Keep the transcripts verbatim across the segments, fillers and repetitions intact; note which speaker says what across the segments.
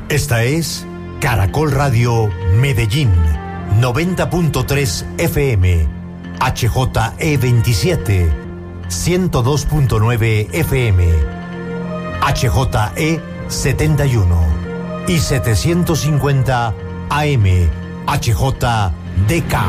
Speaker 1: Esta es Caracol Radio Medellín, noventa punto tres F M, H J E veintisiete, ciento dos punto nueve F M, H J E setenta y uno y setecientos cincuenta A M, H J D K.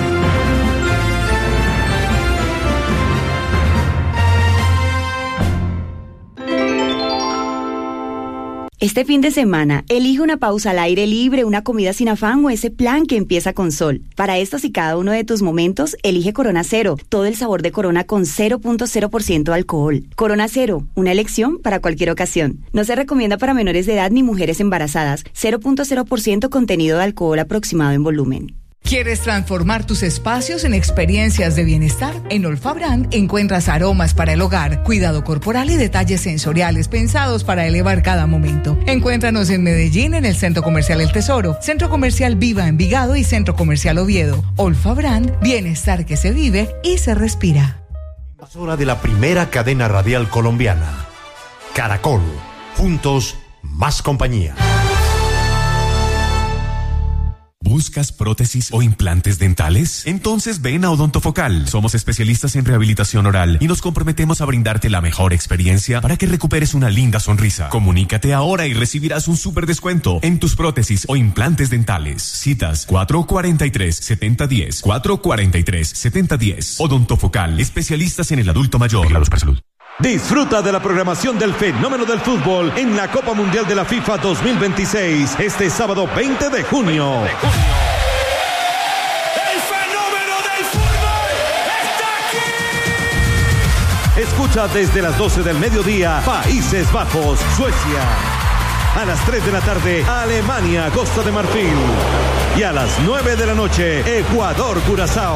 Speaker 2: Este fin de semana, elige una pausa al aire libre, una comida sin afán o ese plan que empieza con sol. Para estos y cada uno de tus momentos, elige Corona Cero, todo el sabor de Corona con cero punto cero por ciento de alcohol. Corona Cero, una elección para cualquier ocasión. No se recomienda para menores de edad ni mujeres embarazadas. cero punto cero por ciento contenido de alcohol aproximado en volumen.
Speaker 3: ¿Quieres transformar tus espacios en experiencias de bienestar? En Olfabrand encuentras aromas para el hogar, cuidado corporal y detalles sensoriales pensados para elevar cada momento. Encuéntranos en Medellín, en el Centro Comercial El Tesoro, Centro Comercial Viva Envigado y Centro Comercial Oviedo. Olfabrand, bienestar que se vive y se respira.
Speaker 1: Es hora de la primera cadena radial colombiana. Caracol, juntos, más compañía.
Speaker 4: ¿Buscas prótesis o implantes dentales? Entonces ven a Odontofocal. Somos especialistas en rehabilitación oral y nos comprometemos a brindarte la mejor experiencia para que recuperes una linda sonrisa. Comunícate ahora y recibirás un súper descuento en tus prótesis o implantes dentales. Citas cuatro cuatro tres, siete cero uno cero, cuatro cuatro tres, siete cero uno cero. Odontofocal, especialistas en el adulto mayor. Reglados para salud.
Speaker 5: Disfruta de la programación del fenómeno del fútbol en la Copa Mundial de la FIFA dos mil veintiséis, este sábado veinte de junio.
Speaker 6: ¡El fenómeno del fútbol está aquí!
Speaker 5: Escucha desde las doce del mediodía, Países Bajos, Suecia. A las tres de la tarde, Alemania, Costa de Marfil. Y a las nueve de la noche, Ecuador, Curazao.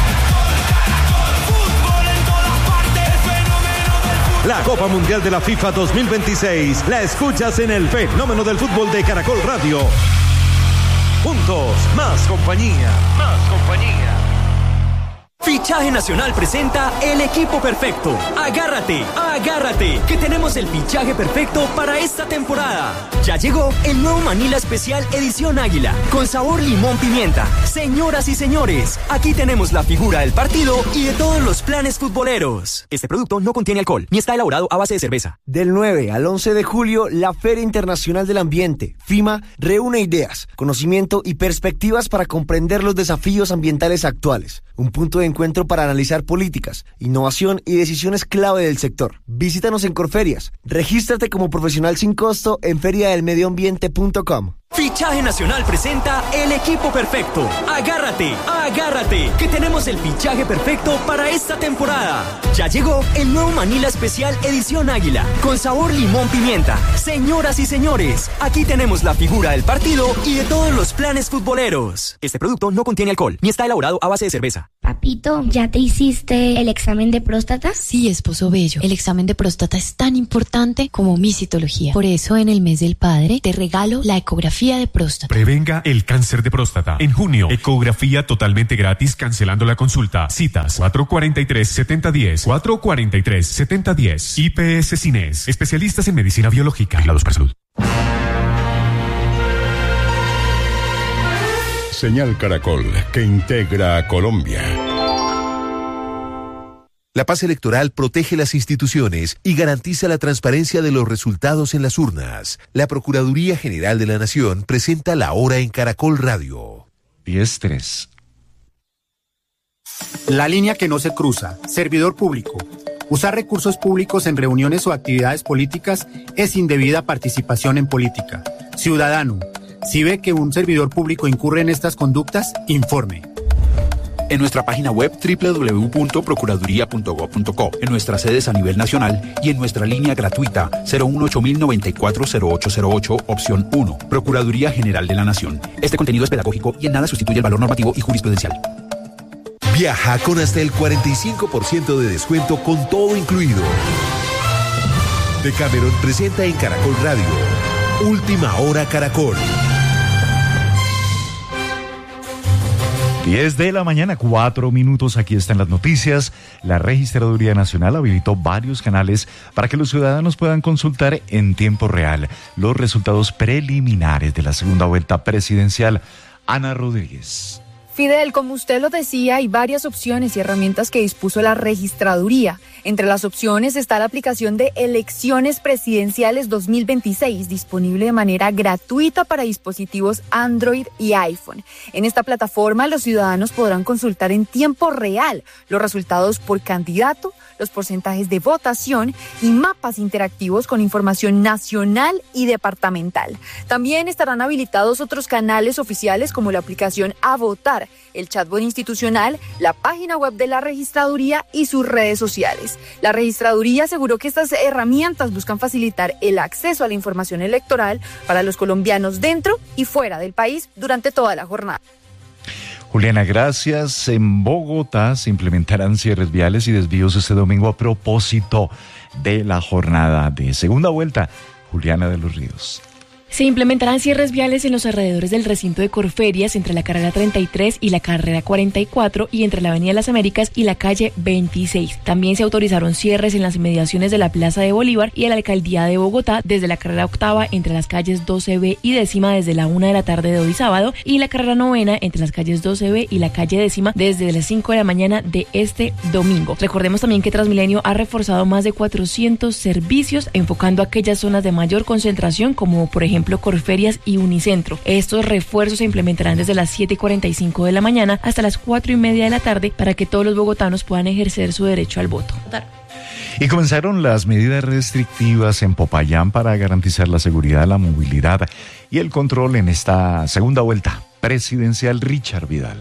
Speaker 5: La Copa Mundial de la FIFA dos mil veintiséis la escuchas en el fenómeno del fútbol de Caracol Radio. Juntos, más compañía. Más compañía.
Speaker 7: Fichaje Nacional presenta el equipo perfecto. Agárrate, agárrate, que tenemos el fichaje perfecto para esta temporada. Ya llegó el nuevo Manila Especial Edición Águila, con sabor limón pimienta. Señoras y señores, aquí tenemos la figura del partido y de todos los planes futboleros. Este producto no contiene alcohol, ni está elaborado a base de cerveza.
Speaker 8: Del nueve al once de julio, la Feria Internacional del Ambiente, FIMA, reúne ideas, conocimiento y perspectivas para comprender los desafíos ambientales actuales. Un punto de encuentro para analizar políticas, innovación y decisiones clave del sector. Visítanos en Corferias. Regístrate como profesional sin costo en feria del medio ambiente punto com.
Speaker 7: Fichaje Nacional presenta el equipo perfecto. Agárrate, agárrate, que tenemos el fichaje perfecto para esta temporada. Ya llegó el nuevo Manila Especial Edición Águila, con sabor limón pimienta. Señoras y señores, aquí tenemos la figura del partido y de todos los planes futboleros. Este producto no contiene alcohol, ni está elaborado a base de cerveza.
Speaker 9: Papito, ¿ya te hiciste el examen de próstata?
Speaker 10: Sí, esposo bello. El examen de próstata es tan importante como mi citología. Por eso, en el mes del padre, te regalo la ecografía de próstata.
Speaker 4: Prevenga el cáncer de próstata. En junio, ecografía totalmente gratis, cancelando la consulta. Citas cuatro cuatro tres, siete cero uno cero, cuatro cuatro tres, siete cero uno cero. I P S Cines, especialistas en medicina biológica. Reglados para salud.
Speaker 11: Señal Caracol, que integra a Colombia.
Speaker 12: La paz electoral protege las instituciones y garantiza la transparencia de los resultados en las urnas. La Procuraduría General de la Nación presenta la hora en Caracol Radio.
Speaker 13: diez tres.
Speaker 14: La línea que no se cruza. Servidor público. Usar recursos públicos en reuniones o actividades políticas es indebida participación en política. Ciudadano, si ve que un servidor público incurre en estas conductas, informe.
Speaker 15: En nuestra página web doble u doble u doble u punto procuraduría punto gob punto co, en nuestras sedes a nivel nacional y en nuestra línea gratuita cero uno ocho mil noventa y cuatro cero ocho cero ocho, opción uno. Procuraduría General de la Nación. Este contenido es pedagógico y en nada sustituye el valor normativo y jurisprudencial.
Speaker 12: Viaja con hasta el cuarenta y cinco por ciento de descuento con todo incluido. Decameron presenta en Caracol Radio Última Hora Caracol.
Speaker 13: diez de la mañana, cuatro minutos, aquí están las noticias. La Registraduría Nacional habilitó varios canales para que los ciudadanos puedan consultar en tiempo real los resultados preliminares de la segunda vuelta presidencial. Ana Rodríguez.
Speaker 16: Fidel, como usted lo decía, hay varias opciones y herramientas que dispuso la Registraduría. Entre las opciones está la aplicación de Elecciones Presidenciales dos mil veintiséis, disponible de manera gratuita para dispositivos Android y iPhone. En esta plataforma, los ciudadanos podrán consultar en tiempo real los resultados por candidato, los porcentajes de votación y mapas interactivos con información nacional y departamental. También estarán habilitados otros canales oficiales como la aplicación A Votar, el chatbot institucional, la página web de la Registraduría y sus redes sociales. La Registraduría aseguró que estas herramientas buscan facilitar el acceso a la información electoral para los colombianos dentro y fuera del país durante toda la jornada.
Speaker 13: Juliana, gracias. En Bogotá se implementarán cierres viales y desvíos este domingo a propósito de la jornada de segunda vuelta. Juliana de los Ríos.
Speaker 10: Se implementarán cierres viales en los alrededores del recinto de Corferias entre la carrera treinta y tres y la carrera cuarenta y cuatro y entre la avenida Las Américas y la calle veintiséis. También se autorizaron cierres en las inmediaciones de la Plaza de Bolívar y en la Alcaldía de Bogotá desde la carrera octava entre las calles doce B y décima desde la una de la tarde de hoy sábado y la carrera novena entre las calles doce B y la calle décima desde las cinco de la mañana de este domingo. Recordemos también que Transmilenio ha reforzado más de cuatrocientos servicios enfocando a aquellas zonas de mayor concentración como por ejemplo Corferias y Unicentro. Estos refuerzos se implementarán desde las siete y cuarenta y cinco de la mañana hasta las cuatro y media de la tarde para que todos los bogotanos puedan ejercer su derecho al voto.
Speaker 13: Y comenzaron las medidas restrictivas en Popayán para garantizar la seguridad, la movilidad y el control en esta segunda vuelta presidencial. Richard Vidal.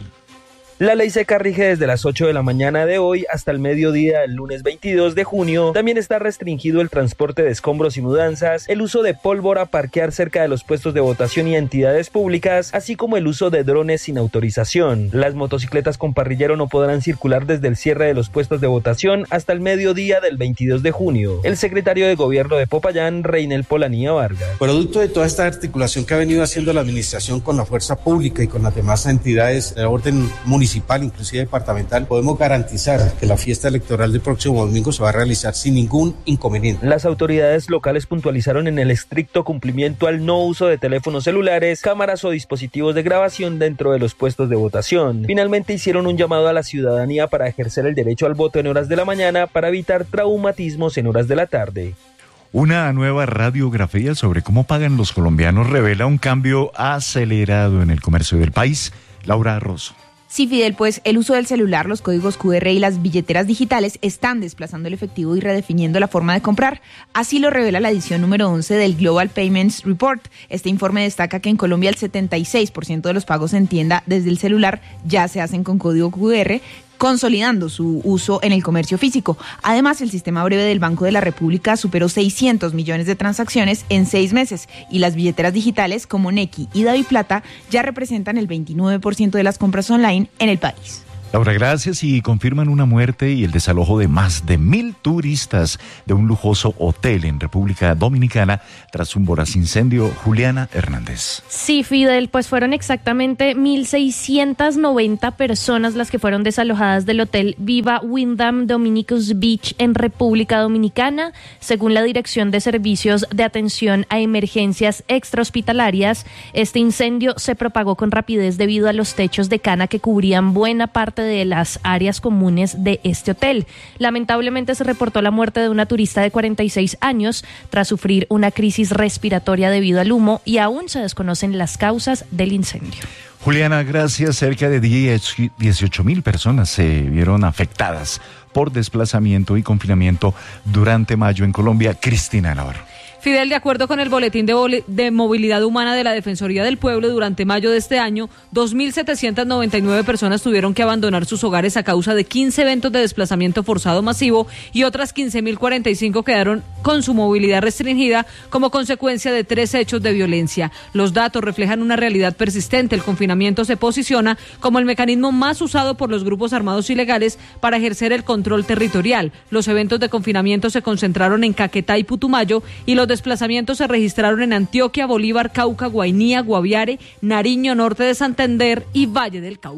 Speaker 17: La ley seca rige desde las ocho de la mañana de hoy hasta el mediodía del lunes veintidós de junio. También está restringido el transporte de escombros y mudanzas, el uso de pólvora, parquear cerca de los puestos de votación y entidades públicas, así como el uso de drones sin autorización. Las motocicletas con parrillero no podrán circular desde el cierre de los puestos de votación hasta el mediodía del veintidós de junio. El secretario de Gobierno de Popayán, Reinel Polanía Vargas.
Speaker 18: Producto de toda esta articulación que ha venido haciendo la administración con la fuerza pública y con las demás entidades de orden municipal, municipal, inclusive departamental, podemos garantizar que la fiesta electoral del próximo domingo se va a realizar sin ningún inconveniente.
Speaker 17: Las autoridades locales puntualizaron en el estricto cumplimiento al no uso de teléfonos celulares, cámaras o dispositivos de grabación dentro de los puestos de votación. Finalmente hicieron un llamado a la ciudadanía para ejercer el derecho al voto en horas de la mañana para evitar traumatismos en horas de la tarde.
Speaker 13: Una nueva radiografía sobre cómo pagan los colombianos revela un cambio acelerado en el comercio del país. Laura Rosso.
Speaker 19: Sí, Fidel, pues el uso del celular, los códigos cu erre y las billeteras digitales están desplazando el efectivo y redefiniendo la forma de comprar. Así lo revela la edición número once del Global Payments Report. Este informe destaca que en Colombia el setenta y seis por ciento de los pagos en tienda desde el celular ya se hacen con código cu erre, consolidando su uso en el comercio físico. Además, el sistema breve del Banco de la República superó seiscientos millones de transacciones en seis meses y las billeteras digitales como Nequi y DaviPlata ya representan el veintinueve por ciento de las compras online en el país.
Speaker 13: Laura, gracias. Y confirman una muerte y el desalojo de más de mil turistas de un lujoso hotel en República Dominicana tras un voraz incendio. Juliana Hernández.
Speaker 20: Sí, Fidel, pues fueron exactamente mil seiscientas noventa personas las que fueron desalojadas del hotel Viva Wyndham Dominicus Beach en República Dominicana. Según la Dirección de Servicios de Atención a Emergencias Extrahospitalarias, este incendio se propagó con rapidez debido a los techos de cana que cubrían buena parte de las áreas comunes de este hotel. Lamentablemente se reportó la muerte de una turista de cuarenta y seis años tras sufrir una crisis respiratoria debido al humo y aún se desconocen las causas del incendio.
Speaker 13: Juliana, gracias. Cerca de dieciocho mil personas se vieron afectadas por desplazamiento y confinamiento durante mayo en Colombia. Cristina Navarro.
Speaker 21: Fidel, de acuerdo con el Boletín de, Bol- de Movilidad Humana de la Defensoría del Pueblo, durante mayo de este año, dos mil setecientas noventa y nueve personas tuvieron que abandonar sus hogares a causa de quince eventos de desplazamiento forzado masivo y otras quince mil cuarenta y cinco quedaron con su movilidad restringida como consecuencia de tres hechos de violencia. Los datos reflejan una realidad persistente. El confinamiento se posiciona como el mecanismo más usado por los grupos armados ilegales para ejercer el control territorial. Los eventos de confinamiento se concentraron en Caquetá y Putumayo y los desplazamientos se registraron en Antioquia, Bolívar, Cauca, Guainía, Guaviare, Nariño, Norte de Santander y Valle del Cauca.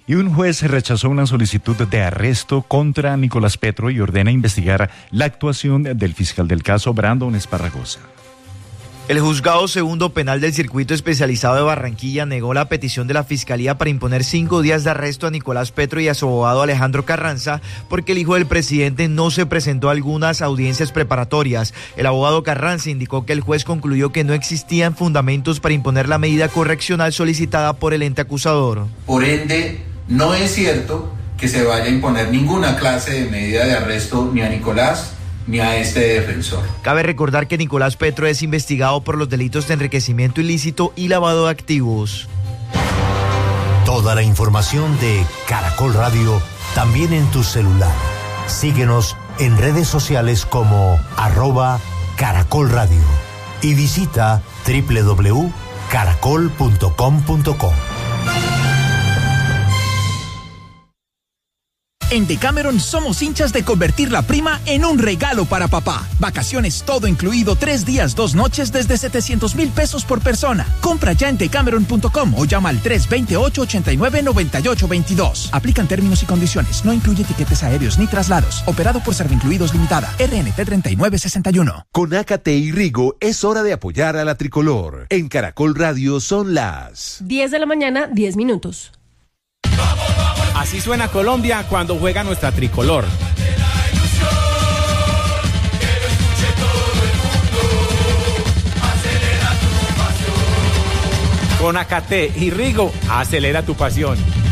Speaker 13: Y un juez rechazó una solicitud de arresto contra Nicolás Petro y ordena investigar la actuación del fiscal del caso, Brandon Esparragosa.
Speaker 2: El juzgado segundo penal del circuito especializado de Barranquilla negó la petición de la fiscalía para imponer cinco días de arresto a Nicolás Petro y a su abogado Alejandro Carranza porque el hijo del presidente no se presentó a algunas audiencias preparatorias. El abogado Carranza indicó que el juez concluyó que no existían fundamentos para imponer la medida correccional solicitada por el ente acusador.
Speaker 22: Por ende, no es cierto que se vaya a imponer ninguna clase de medida de arresto ni a Nicolás ni a este defensor.
Speaker 2: Cabe recordar que Nicolás Petro es investigado por los delitos de enriquecimiento ilícito y lavado de activos.
Speaker 1: Toda la información de Caracol Radio también en tu celular. Síguenos en redes sociales como arroba Caracol Radio y visita doble u doble u doble u punto caracol punto com punto co.
Speaker 23: En Decameron somos hinchas de convertir la prima en un regalo para papá. Vacaciones todo incluido, tres días, dos noches desde setecientos mil pesos por persona. Compra ya en decameron punto com o llama al tres dos ocho, ocho nueve, nueve ocho dos dos. Aplican términos y condiciones. No incluye tiquetes aéreos ni traslados. Operado por Servincluidos Limitada. R N T treinta y nueve sesenta y uno.
Speaker 12: Con Ácate y Rigo es hora de apoyar a la tricolor. En Caracol Radio son las
Speaker 24: diez de la mañana, diez minutos.
Speaker 25: Así suena Colombia cuando juega nuestra tricolor. Con Ácate y Rigo, acelera tu pasión.